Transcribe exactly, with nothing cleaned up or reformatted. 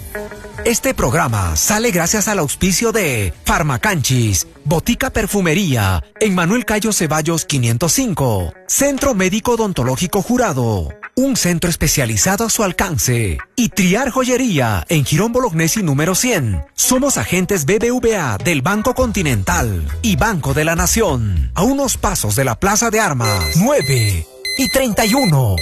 Este programa sale gracias al auspicio de Farmacanchis, Botica Perfumería, en Manuel Cayo Ceballos quinientos cinco, Centro Médico Odontológico Jurado, un centro especializado a su alcance, y Triar Joyería, en Girón Bolognesi número cien. Somos agentes B B V A del Banco Continental y Banco de la Nación, a unos pasos de la Plaza de Armas, nueve y treinta y uno.